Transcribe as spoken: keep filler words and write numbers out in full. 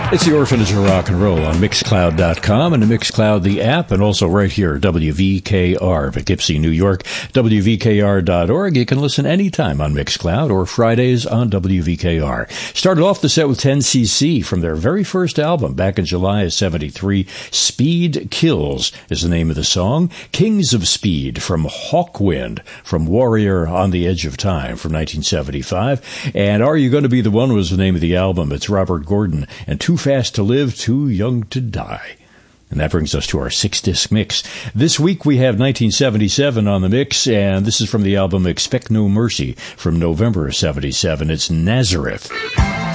It's the Orphanage of Rock and Roll on Mixcloud dot com and the Mixcloud, the app, and also right here, W V K R, Poughkeepsie, New York, W V K R dot org. You can listen anytime on Mixcloud or Fridays on W V K R. Started off the set with ten C C from their very first album back in July of seventy-three. Speed Kills is the name of the song. Kings of Speed from Hawkwind, from Warrior on the Edge of Time from nineteen seventy-five. And Are You Gonna Be the One was the name of the album. It's Robert Gordon and Too Fast to Live, Too Young to Die. And that brings us to our six-disc mix. This week we have nineteen seventy-seven on the mix, and this is from the album Expect No Mercy from November of seventy-seven. It's Nazareth.